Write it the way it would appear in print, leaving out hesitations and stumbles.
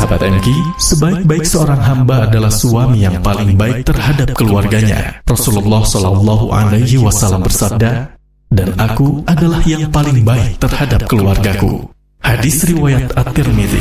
Sahabat MQ, sebaik-baik seorang hamba adalah suami yang paling baik terhadap keluarganya. Rasulullah SAW bersabda, "Dan aku adalah yang paling baik terhadap keluargaku." Hadis riwayat At-Tirmidzi.